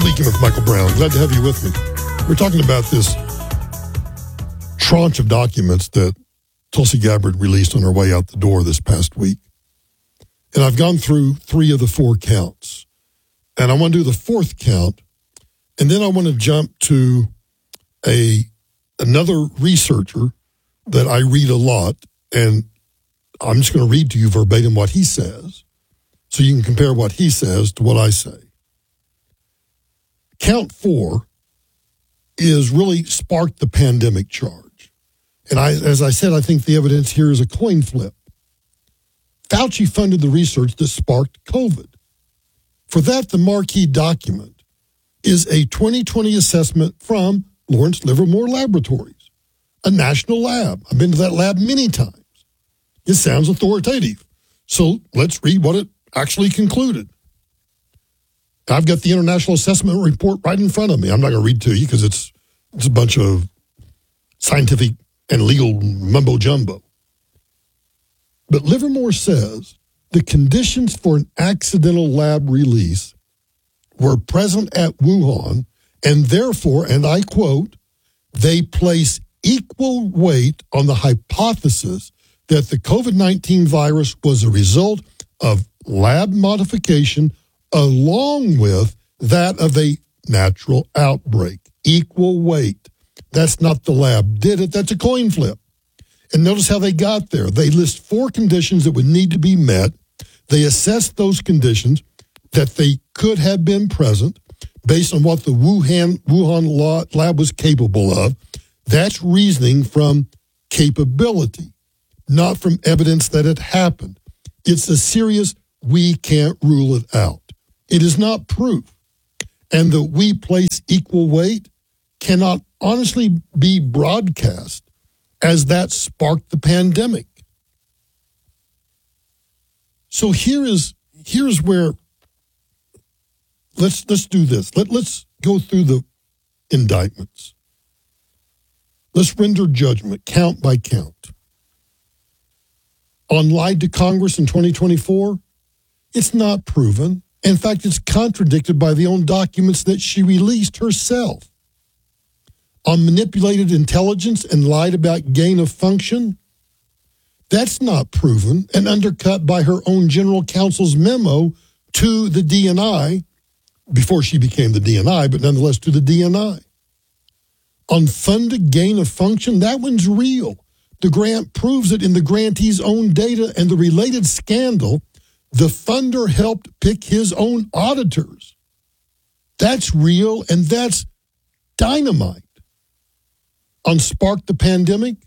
Weekend with Michael Brown. Glad to have you with me. We're talking about this tranche of documents that Tulsi Gabbard released on her way out the door this past week. And I've gone through 3 of the 4 counts. And I want to do the 4th count. And then I want to jump to another researcher that I read a lot. And I'm just going to read to you verbatim what he says, so you can compare what he says to what I say. Count 4 is really sparked the pandemic charge. And as I said, I think the evidence here is a coin flip. Fauci funded the research that sparked COVID. For that, the marquee document is a 2020 assessment from Lawrence Livermore Laboratories, a national lab. I've been to that lab many times. It sounds authoritative. So let's read what it actually concluded. I've got the International Assessment Report right in front of me. I'm not going to read to you because it's a bunch of scientific and legal mumbo-jumbo. But Livermore says the conditions for an accidental lab release were present at Wuhan, and therefore, and I quote, they place equal weight on the hypothesis that the COVID-19 virus was a result of lab modification along with that of a natural outbreak. Equal weight. That's not the lab did it. That's a coin flip. And notice how they got there. They list 4 conditions that would need to be met. They assess those conditions that they could have been present based on what the Wuhan lab was capable of. That's reasoning from capability, not from evidence that it happened. It's a serious, we can't rule it out. It is not proof. And that we place equal weight cannot honestly be broadcast as that sparked the pandemic. So here's where let's do this. Let's go through the indictments. Let's render judgment count by count. On lied to Congress in 2024, it's not proven. In fact, it's contradicted by the own documents that she released herself. On manipulated intelligence and lied about gain of function, that's not proven and undercut by her own general counsel's memo to the DNI, before she became the DNI, but nonetheless to the DNI. On funded gain of function, that one's real. The grant proves it in the grantee's own data and the related scandal. The funder helped pick his own auditors. That's real, and that's dynamite. On spark the pandemic,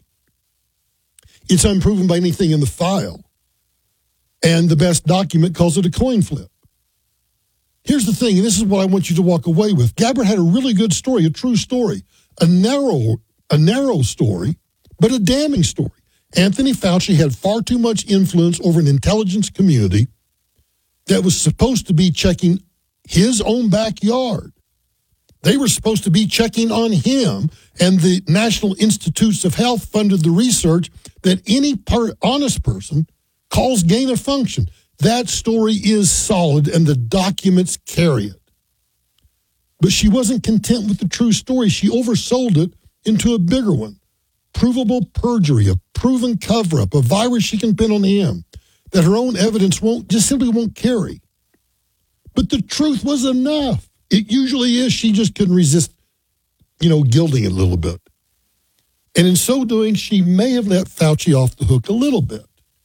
it's unproven by anything in the file. And the best document calls it a coin flip. Here's the thing, and this is what I want you to walk away with. Gabbard had a really good story, a true story, a narrow story, but a damning story. Anthony Fauci had far too much influence over an intelligence community that was supposed to be checking his own backyard. They were supposed to be checking on him, and the National Institutes of Health funded the research that any honest person calls gain of function. That story is solid, and the documents carry it. But she wasn't content with the true story. She oversold it into a bigger one. Provable perjury, a proven cover-up, a virus she can pin on him that her own evidence simply won't carry. But the truth was enough. It usually is. She just couldn't resist, gilding it a little bit. And in so doing, she may have let Fauci off the hook a little bit.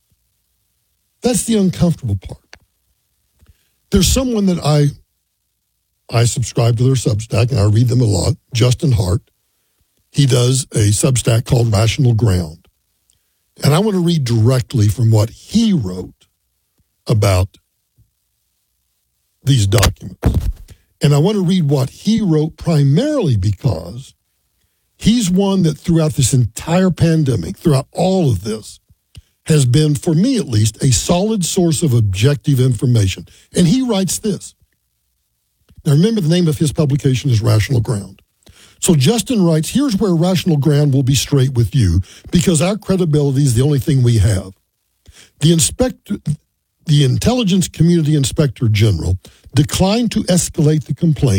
That's the uncomfortable part. There's someone that I subscribe to their Substack, and I read them a lot, Justin Hart. He does a Substack called Rational Ground. And I want to read directly from what he wrote about these documents. And I want to read what he wrote primarily because he's one that throughout this entire pandemic, throughout all of this, has been, for me at least, a solid source of objective information. And he writes this. Now remember, the name of his publication is Rational Ground. So Justin writes, here's where Rational Ground will be straight with you because our credibility is the only thing we have. The Intelligence Community Inspector General declined to escalate the complaint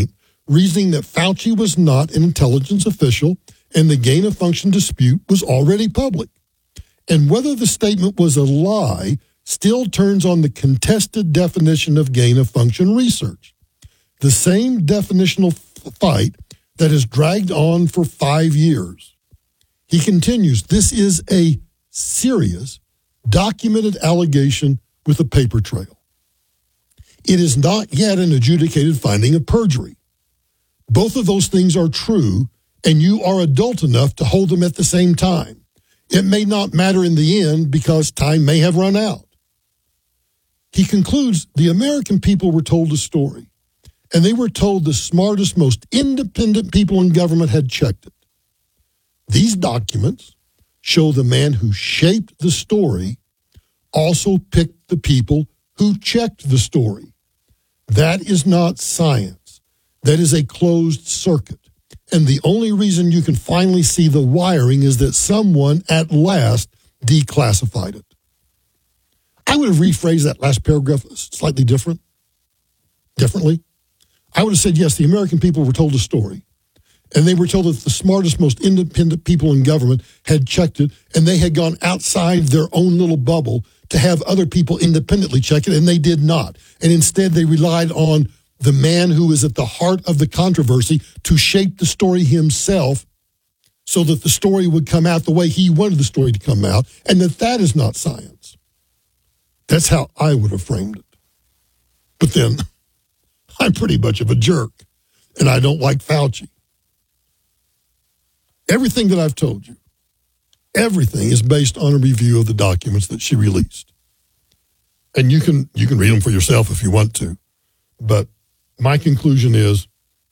reasoning that Fauci was not an intelligence official and the gain-of-function dispute was already public. And whether the statement was a lie still turns on the contested definition of gain-of-function research, the same definitional fight that has dragged on for 5 years. He continues, this is a serious, documented allegation with a paper trail. It is not yet an adjudicated finding of perjury. Both of those things are true, and you are adult enough to hold them at the same time. It may not matter in the end because time may have run out. He concludes, the American people were told a story, and they were told the smartest, most independent people in government had checked it. These documents show the man who shaped the story also picked the people who checked the story. That is not science. That is a closed circuit. And the only reason you can finally see the wiring is that someone at last declassified it. I would have rephrased that last paragraph slightly differently. I would have said, yes, the American people were told a story. And they were told that the smartest, most independent people in government had checked it, and they had gone outside their own little bubble to have other people independently check it, and they did not. And instead, they relied on the man who is at the heart of the controversy to shape the story himself so that the story would come out the way he wanted the story to come out, and that is not science. That's how I would have framed it. But then, I'm pretty much of a jerk, and I don't like Fauci. Everything that I've told you, everything is based on a review of the documents that she released. And you can read them for yourself if you want to. But my conclusion is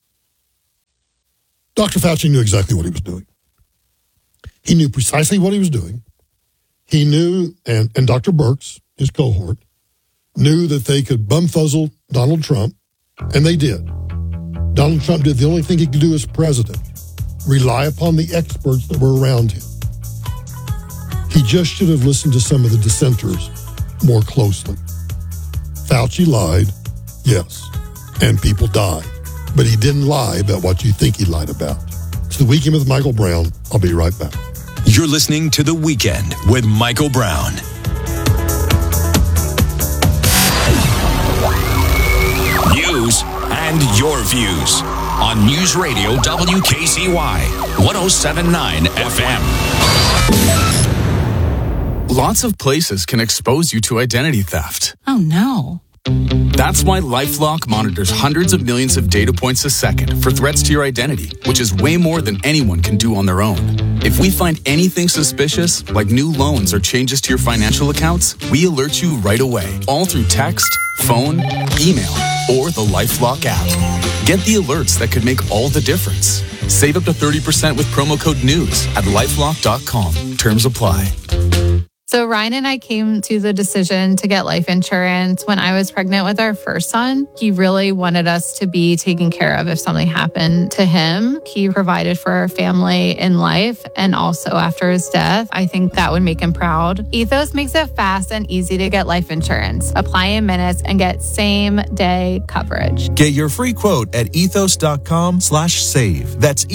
Dr. Fauci knew exactly what he was doing. He knew precisely what he was doing. He knew, and Dr. Birx, his cohort, knew that they could bumfuzzle Donald Trump, and they did. Donald Trump did the only thing he could do as president, rely upon the experts that were around him. He just should have listened to some of the dissenters more closely. Fauci lied, yes, and people died. But he didn't lie about what you think he lied about. It's The Weekend with Michael Brown. I'll be right back. You're listening to The Weekend with Michael Brown. News and your views on News Radio WKCY 107.9 FM. Lots of places can expose you to identity theft. Oh, no. That's why LifeLock monitors hundreds of millions of data points a second for threats to your identity, which is way more than anyone can do on their own. If we find anything suspicious, like new loans or changes to your financial accounts, we alert you right away, all through text, phone, email, or the LifeLock app. Get the alerts that could make all the difference. Save up to 30% with promo code NEWS at LifeLock.com. Terms apply. So Ryan and I came to the decision to get life insurance when I was pregnant with our first son. He really wanted us to be taken care of if something happened to him. He provided for our family in life and also after his death. I think that would make him proud. Ethos makes it fast and easy to get life insurance. Apply in minutes and get same-day coverage. Get your free quote at ethos.com/save. That's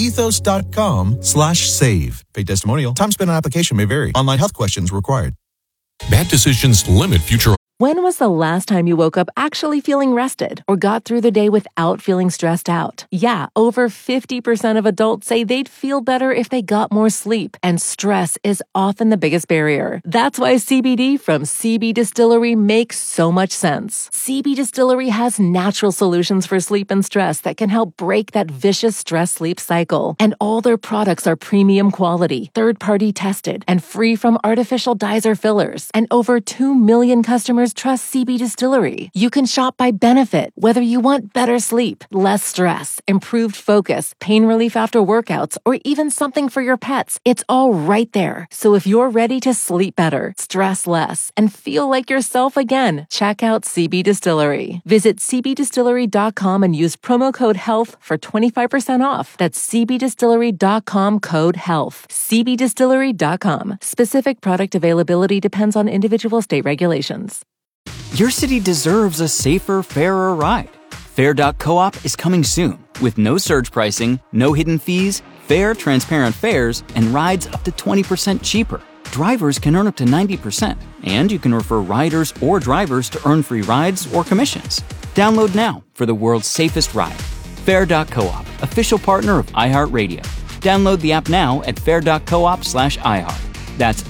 ethos.com/save. Paid testimonial. Time spent on application may vary. Online health questions required. Bad decisions limit future. When was the last time you woke up actually feeling rested or got through the day without feeling stressed out? Yeah, over 50% of adults say they'd feel better if they got more sleep, and stress is often the biggest barrier. That's why CBD from CB Distillery makes so much sense. CB Distillery has natural solutions for sleep and stress that can help break that vicious stress-sleep cycle. And all their products are premium quality, third-party tested, and free from artificial dyes or fillers. And over 2 million customers trust CB Distillery. You can shop by benefit, whether you want better sleep, less stress, improved focus, pain relief after workouts, or even something for your pets. It's all right there. So if you're ready to sleep better, stress less, and feel like yourself again, check out CB Distillery. Visit cbdistillery.com and use promo code HEALTH for 25% off. That's cbdistillery.com code HEALTH. cbdistillery.com. Specific product availability depends on individual state regulations. Your city deserves a safer, fairer ride. Fair.coop is coming soon with no surge pricing, no hidden fees, fair, transparent fares, and rides up to 20% cheaper. Drivers can earn up to 90%, and you can refer riders or drivers to earn free rides or commissions. Download now for the world's safest ride. Fair.coop, official partner of iHeartRadio. Download the app now at fair.coop/iHeart. That's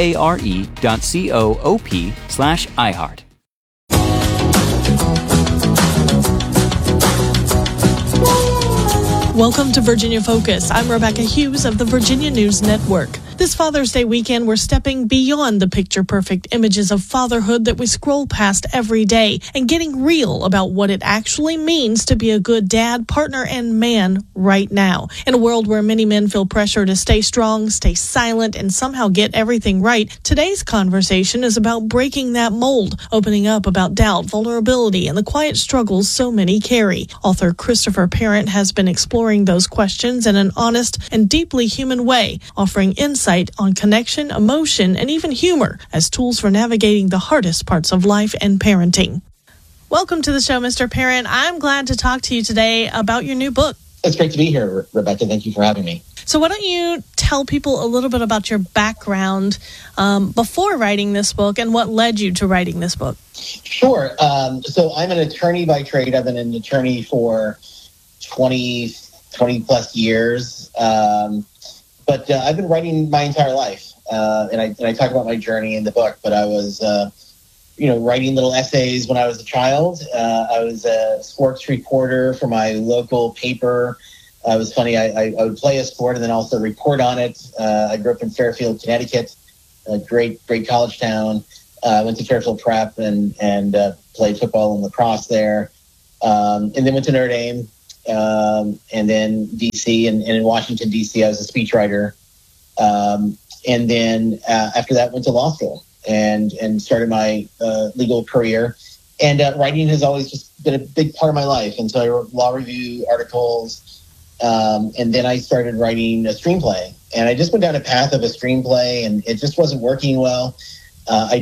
FARE.coop/iHeart. Welcome to Virginia Focus. I'm Rebecca Hughes of the Virginia News Network. This Father's Day weekend, we're stepping beyond the picture-perfect images of fatherhood that we scroll past every day and getting real about what it actually means to be a good dad, partner, and man right now. In a world where many men feel pressure to stay strong, stay silent, and somehow get everything right, today's conversation is about breaking that mold, opening up about doubt, vulnerability, and the quiet struggles so many carry. Author Christopher Parent has been exploring those questions in an honest and deeply human way, offering insight on connection, emotion, and even humor as tools for navigating the hardest parts of life and parenting. Welcome to the show, Mr. Parent. I'm glad to talk to you today about your new book. It's great to be here, Rebecca. Thank you for having me. So why don't you tell people a little bit about your background before writing this book and what led you to writing this book? Sure. So I'm an attorney by trade. I've been an attorney for 20 plus years. But I've been writing my entire life, and I talk about my journey in the book. But I was, writing little essays when I was a child. I was a sports reporter for my local paper. It was funny. I would play a sport and then also report on it. I grew up in Fairfield, Connecticut, a great college town. I went to Fairfield Prep and played football and lacrosse there, and then went to Notre Dame. And then DC and in Washington, DC, I was a speechwriter. And then after that, went to law school and started my legal career. And writing has always just been a big part of my life. And so I wrote law review articles. And then I started writing a screenplay. And I just went down a path of a screenplay, and it just wasn't working well. I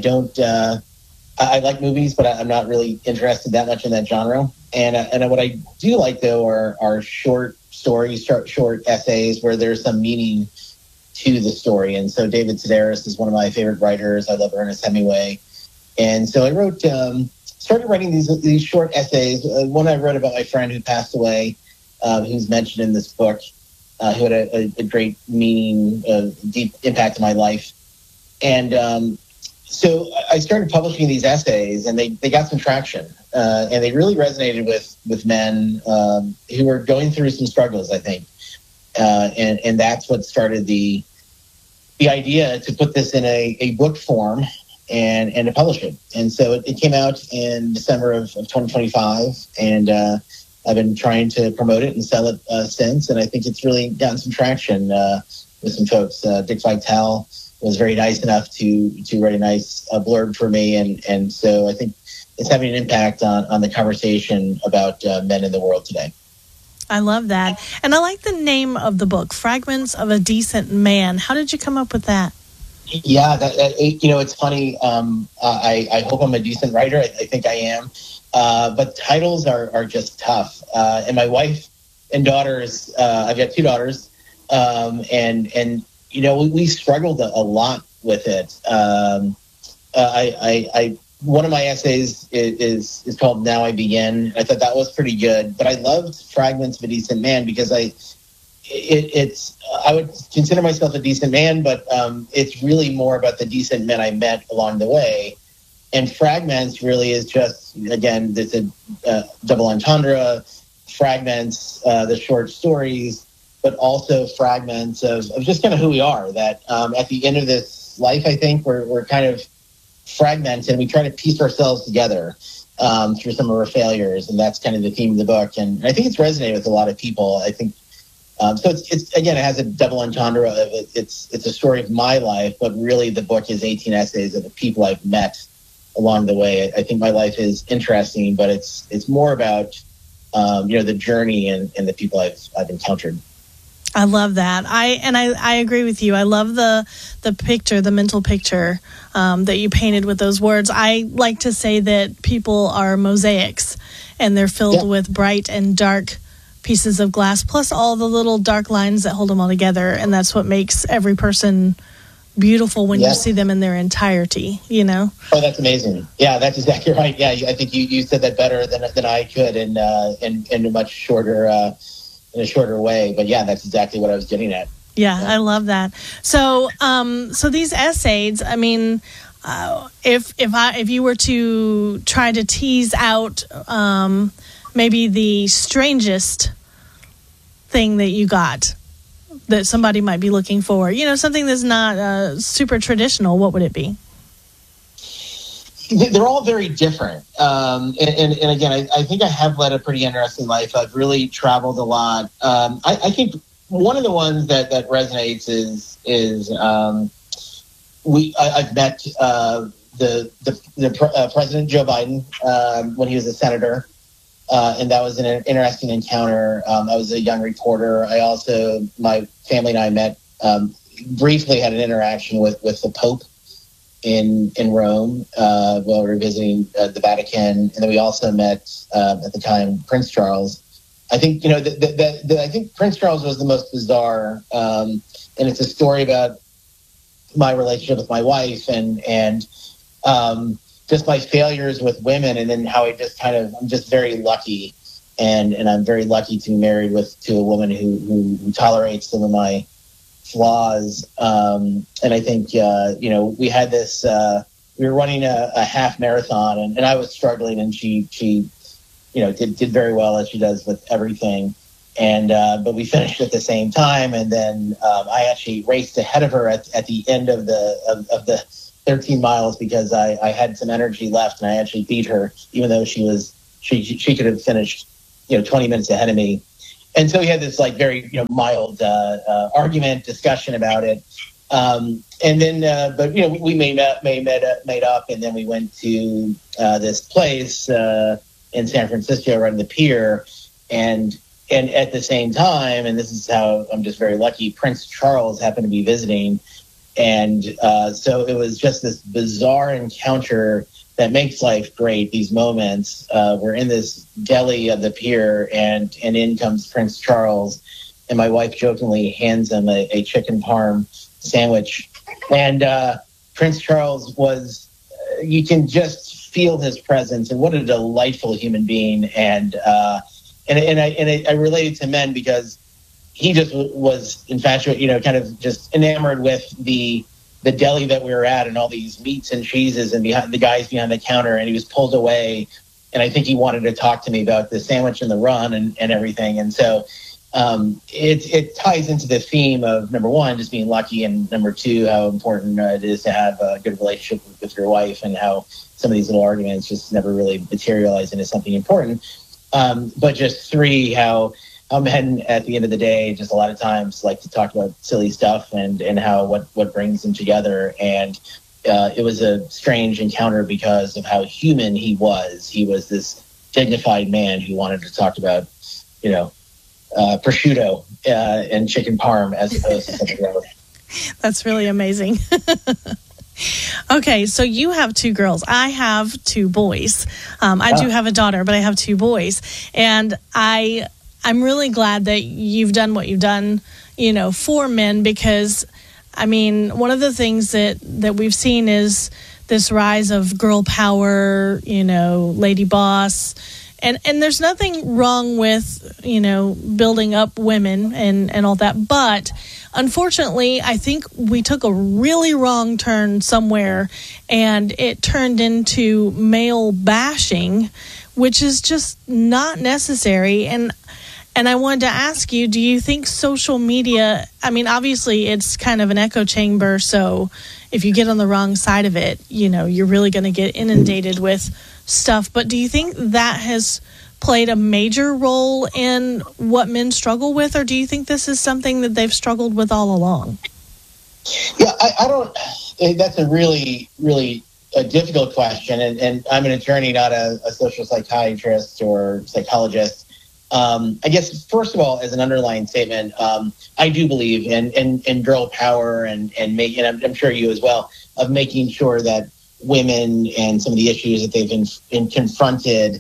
like movies, but I'm not really interested that much in that genre. And what I do like, though, are short stories, short essays where there's some meaning to the story. And so David Sedaris is one of my favorite writers. I love Ernest Hemingway. And so I started writing these short essays. One I wrote about my friend who passed away, who's mentioned in this book, who had a great meaning, deep impact on my life. And so I started publishing these essays, and they got some traction, and they really resonated with men who were going through some struggles, I think. And that's what started the idea to put this in a book form and to publish it. And so it came out in December of 2025, and I've been trying to promote it and sell it since, and I think it's really gotten some traction with some folks. Dick Vitale was very nice enough to write a nice blurb for me, and so I think it's having an impact on the conversation about men in the world today. I love that. And I like the name of the book, Fragments of a Decent Man. How did you come up with that? Yeah, it's funny. I hope I'm a decent writer. I think I am. But titles are just tough. And my wife and daughters, I've got two daughters, and we struggled a lot with it. One of my essays is called Now I Begin. I thought that was pretty good, but I loved Fragments of a Decent Man because I would consider myself a decent man, but it's really more about the decent men I met along the way. And Fragments really is just, again, there's a double entendre, fragments, the short stories, but also fragments of just kind of who we are, that at the end of this life, I think we're kind of fragmented, and we try to piece ourselves together through some of our failures, and that's kind of the theme of the book. And I think it's resonated with a lot of people. I think so. It's again, it has a double entendre of it. It's a story of my life, but really the book is 18 essays of the people I've met along the way. I think my life is interesting, but it's more about the journey and the people I've encountered. I love that. I agree with you. I love the picture, the mental picture that you painted with those words. I like to say that people are mosaics, and they're filled with bright and dark pieces of glass, plus all the little dark lines that hold them all together. And that's what makes every person beautiful when you see them in their entirety, Oh, that's amazing. Yeah, that's exactly right. Yeah, I think you said that better than I could in a much shorter way. But yeah, that's exactly what I was getting at. Yeah, I love that. So, so these essays, I mean, if you were to try to tease out maybe the strangest thing that you got that somebody might be looking for, something that's not super traditional, what would it be? They're all very different. And again, I think I have led a pretty interesting life. I've really traveled a lot. I think one of the ones that resonates is I've met the President Joe Biden when he was a senator. And that was an interesting encounter. I was a young reporter. My family and I met, briefly had an interaction with the Pope in Rome while we were visiting the Vatican. And then we also met, at the time, Prince Charles. I think, I think Prince Charles was the most bizarre. And it's a story about my relationship with my wife and just my failures with women, and then how I'm just very lucky, and I'm very lucky to be married to a woman who tolerates some of my flaws. And I think we had this. We were running a half marathon, and I was struggling, and she did very well, as she does with everything. And but we finished at the same time, and then I actually raced ahead of her at the end of the 13 miles because I had some energy left, and I actually beat her, even though she could have finished 20 minutes ahead of me. And so we had this very mild discussion about it, and then but we made up, and then we went to this place in San Francisco, right on the pier, and at the same time, and this is how I'm just very lucky, Prince Charles happened to be visiting. And so it was just this bizarre encounter that makes life great, these moments. We're in this deli of the pier, and in comes Prince Charles, and my wife jokingly hands him a chicken parm sandwich. And Prince Charles you can just feel his presence, and what a delightful human being. And I related to men because he just was infatuated, kind of just enamored with the deli that we were at, and all these meats and cheeses, and the guys behind the counter, and he was pulled away. And I think he wanted to talk to me about the sandwich and the run and everything. And so it ties into the theme of, number one, just being lucky, and number two, how important it is to have a good relationship with your wife, and how some of these little arguments just never really materialize into something important. But just three, how men at the end of the day just a lot of times like to talk about silly stuff, and how what brings them together. And it was a strange encounter because of how human he was. He was this dignified man who wanted to talk about, prosciutto and chicken parm as opposed to something else. That's really amazing. Okay, so you have two girls. I have two boys. I do have a daughter, but I have two boys. And I'm really glad that you've done what you've done, for men, because, I mean, one of the things that we've seen is this rise of girl power, lady boss. And there's nothing wrong with, building up women and all that. But unfortunately, I think we took a really wrong turn somewhere, and it turned into male bashing, which is just not necessary. And I wanted to ask you, do you think social media, I mean, obviously it's kind of an echo chamber, so if you get on the wrong side of it, you're really going to get inundated with stuff. But do you think that has played a major role in what men struggle with, or do you think this is something that they've struggled with all along? Yeah, I don't, that's a really, really difficult question. And I'm an attorney, not a social psychiatrist or psychologist. I guess, first of all, as an underlying statement, I do believe in girl power and I'm sure you as well, of making sure that women and some of the issues that they've been confronted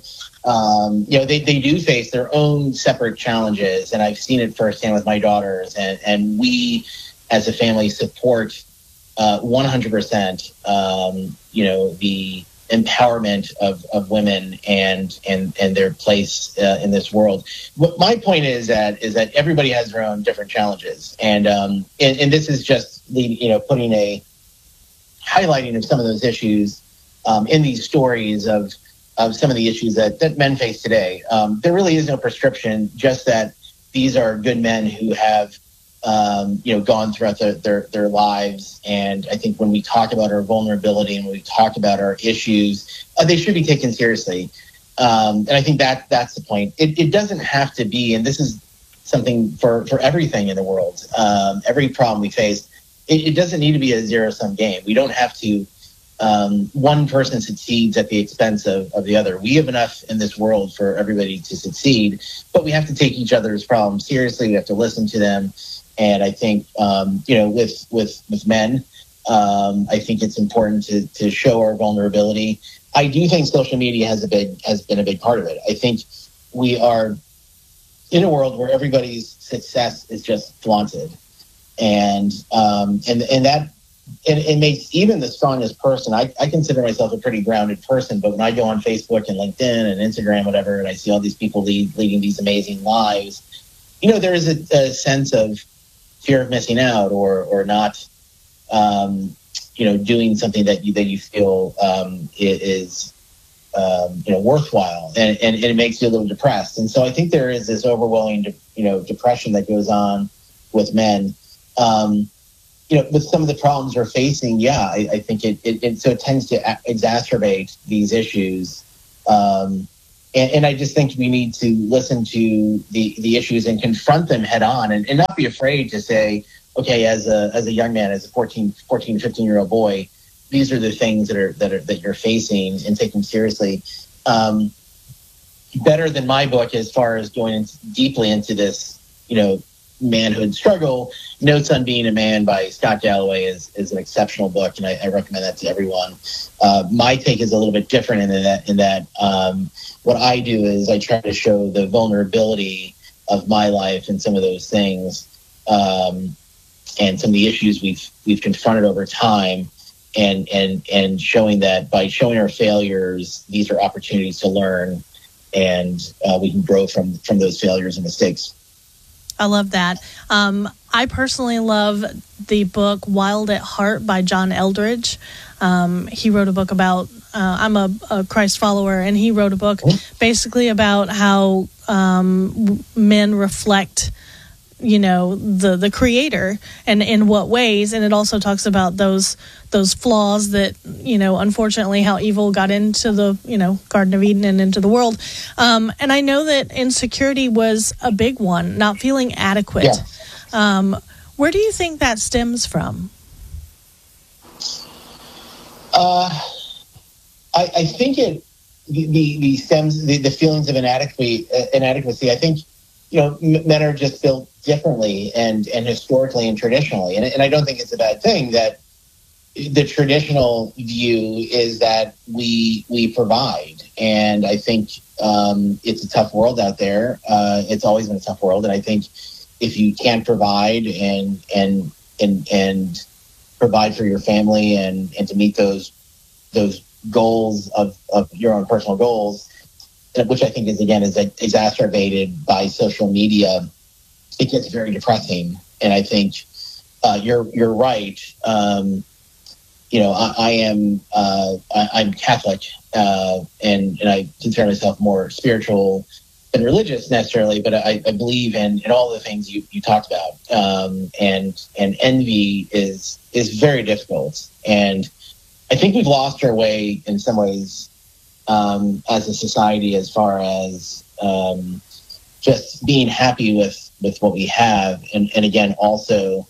they do face their own separate challenges, and I've seen it firsthand with my daughters, and we as a family support 100%, the empowerment of women and their place in this world. What my point is that everybody has their own different challenges, and this is just putting a highlighting of some of those issues in these stories of some of the issues that men face today. There really is no prescription, just that these are good men who have gone throughout their lives. And I think when we talk about our vulnerability and when we talk about our issues, they should be taken seriously. And I think that's the point. It doesn't have to be, and this is something for everything in the world, every problem we face, it doesn't need to be a zero-sum game. We don't have to, one person succeeds at the expense of the other. We have enough in this world for everybody to succeed, but we have to take each other's problems seriously. We have to listen to them. And I think, with men, I think it's important to show our vulnerability. I do think social media has been a big part of it. I think we are in a world where everybody's success is just flaunted, and that it makes even the strongest person. I consider myself a pretty grounded person, but when I go on Facebook and LinkedIn and Instagram, whatever, and I see all these people leading these amazing lives, there is a sense of fear of missing out or not, doing something that you feel is worthwhile, and it makes you a little depressed. And so I think there is this overwhelming, depression that goes on with men. With some of the problems we're facing, I think it tends to exacerbate these issues. And I just think we need to listen to the issues and confront them head on, and not be afraid to say, okay, as a young man, as a 14, 15-year-old boy, these are the things that you're facing, and take them seriously. Better than my book, as far as going deeply into this, manhood struggle, Notes on Being a Man by Scott Galloway is an exceptional book, and I recommend that to everyone. My take is a little bit different in that what I do is I try to show the vulnerability of my life and some of those things, and some of the issues we've confronted over time, and showing that by showing our failures, these are opportunities to learn, and we can grow from those failures and mistakes. I love that. I personally love the book Wild at Heart by John Eldredge. He wrote a book about, I'm a Christ follower, and he wrote a book basically about how men reflect, the Creator, and in what ways. And it also talks about those flaws that, unfortunately, how evil got into the, Garden of Eden and into the world. And I know that insecurity was a big one, not feeling adequate. Yeah. Where do you think that stems from? I think the stems, the feelings of inadequacy. I think, men are just built differently and historically and traditionally. And I don't think it's a bad thing that the traditional view is that we provide. And I think it's a tough world out there. It's always been a tough world. And I think if you can't provide and provide for your family and to meet those goals of your own personal goals, which I think is exacerbated by social media, it gets very depressing. And I think you're right. I'm Catholic, and I consider myself more spiritual than religious necessarily, but I believe in all the things you talked about. And envy is very difficult, and I think we've lost our way in some ways as a society, as far as just being happy with what we have, and again also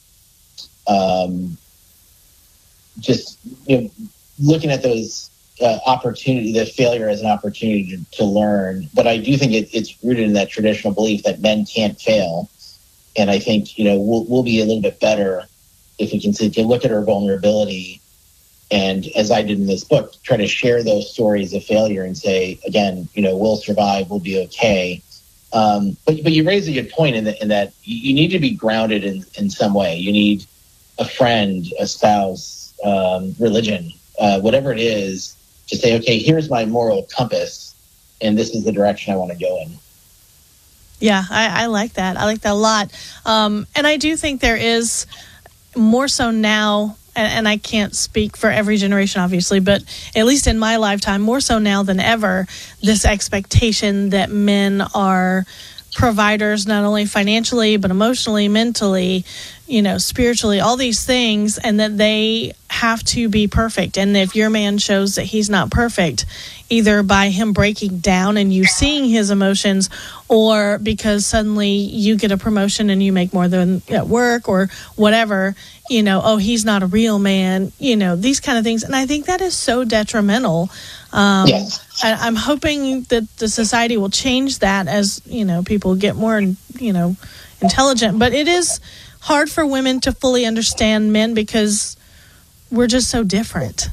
just looking at those opportunity, the failure as an opportunity to learn. But I do think it's rooted in that traditional belief that men can't fail, and I think we'll be a little bit better if we can look at our vulnerability And as I did in this book, try to share those stories of failure and say, again, we'll survive, we'll be okay. But you raise a good point in that you need to be grounded in some way. You need a friend, a spouse, religion, whatever it is, to say, okay, here's my moral compass, and this is the direction I want to go in. Yeah, I like that. I like that a lot. And I do think there is more so now, and I can't speak for every generation, obviously, but at least in my lifetime, more so now than ever, this expectation that men are providers, not only financially, but emotionally, mentally, spiritually, all these things, and that they have to be perfect. And if your man shows that he's not perfect, either by him breaking down and you seeing his emotions, or because suddenly you get a promotion and you make more than at work or whatever, he's not a real man, these kind of things. And I think that is so detrimental. Yes. I'm hoping that the society will change that as, people get more, intelligent. But it is hard for women to fully understand men because we're just so different,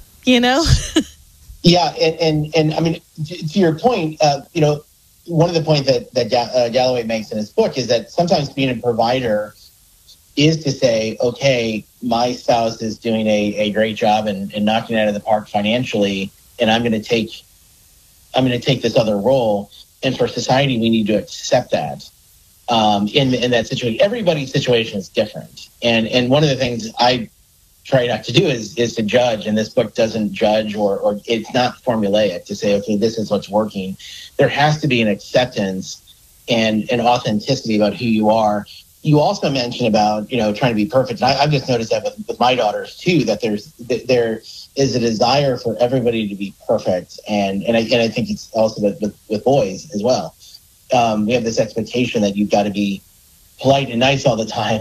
Yeah, and I mean, to your point, one of the points that Galloway makes in his book is that sometimes being a provider is to say, okay, my spouse is doing a great job and knocking it out of the park financially, and I'm going to take this other role. And for society, we need to accept that. In that situation, everybody's situation is different, and one of the things I try not to do is to judge, and this book doesn't judge or it's not formulaic to say, okay, this is what's working. There has to be an acceptance and an authenticity about who you are. You also mentioned about, trying to be perfect. And I've just noticed that with my daughters too, that there is a desire for everybody to be perfect. And I think it's also with boys as well. We have this expectation that you've got to be polite and nice all the time.